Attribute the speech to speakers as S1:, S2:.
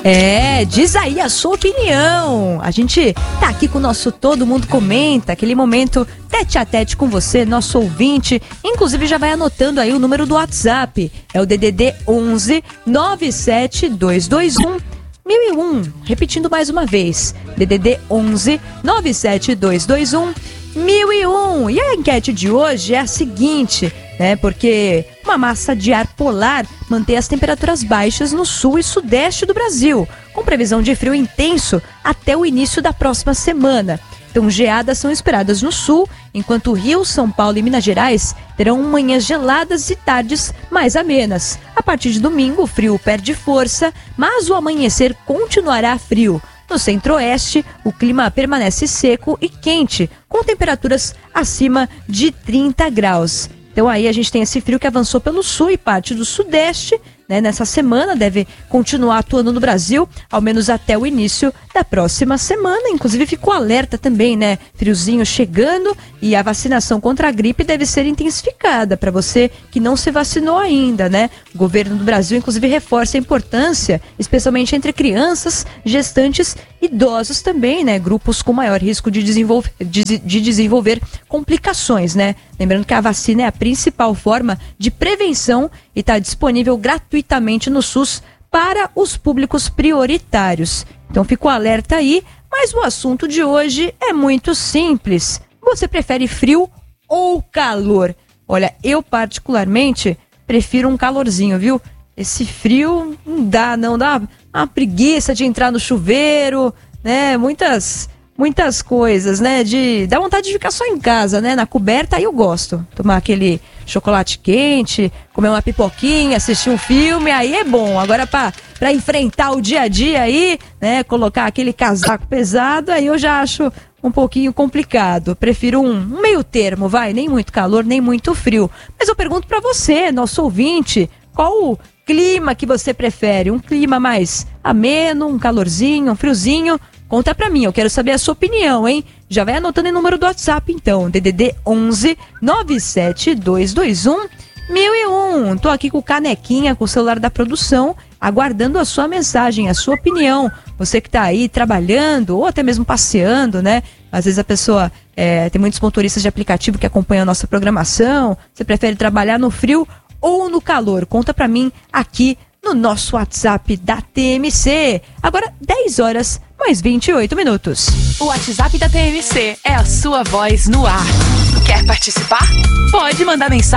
S1: Diz aí a sua opinião. A gente tá aqui com o nosso Todo Mundo Comenta, aquele momento tete a tete com você, nosso ouvinte. Inclusive já vai anotando aí o número do WhatsApp. É o DDD 11 97221 1001. Repetindo mais uma vez. DDD 11 97221 1001. E a enquete de hoje é a seguinte, porque uma massa de ar polar mantém as temperaturas baixas no sul e sudeste do Brasil, com previsão de frio intenso até o início da próxima semana. Então, geadas são esperadas no sul, enquanto Rio, São Paulo e Minas Gerais terão manhãs geladas e tardes mais amenas. A partir de domingo, o frio perde força, mas o amanhecer continuará frio. No centro-oeste, o clima permanece seco e quente, com temperaturas acima de 30 graus. Então aí a gente tem esse frio que avançou pelo sul e parte do sudeste, nessa semana, deve continuar atuando no Brasil, ao menos até o início da próxima semana. Inclusive ficou alerta também, friozinho chegando, e a vacinação contra a gripe deve ser intensificada para você que não se vacinou ainda, O governo do Brasil, inclusive, reforça a importância, especialmente entre crianças, gestantes, idosos também, grupos com maior risco de desenvolver complicações, Lembrando que a vacina é a principal forma de prevenção e está disponível gratuitamente no SUS para os públicos prioritários. Então fica o alerta aí, mas o assunto de hoje é muito simples. Você prefere frio ou calor? Olha, eu particularmente prefiro um calorzinho, viu? Esse frio não dá uma preguiça de entrar no chuveiro, muitas coisas, dá vontade de ficar só em casa, na coberta. Aí eu gosto, tomar aquele chocolate quente, comer uma pipoquinha, assistir um filme, aí é bom. Agora para enfrentar o dia a dia aí, colocar aquele casaco pesado, aí eu já acho um pouquinho complicado. Prefiro um meio termo, nem muito calor, nem muito frio. Mas eu pergunto para você, nosso ouvinte, qual o clima que você prefere? Um clima mais ameno, um calorzinho, um friozinho? Conta pra mim, eu quero saber a sua opinião, hein? Já vai anotando o número do WhatsApp, então. DDD 11 97221 1001. Tô aqui com o Canequinha, com o celular da produção, aguardando a sua mensagem, a sua opinião. Você que tá aí trabalhando ou até mesmo passeando, Às vezes a pessoa, tem muitos motoristas de aplicativo que acompanham a nossa programação. Você prefere trabalhar no frio ou no calor? Conta pra mim aqui no nosso WhatsApp da TMC. Agora 10 horas mais 28 minutos.
S2: O WhatsApp da TMC é a sua voz no ar. Quer participar? Pode mandar mensagem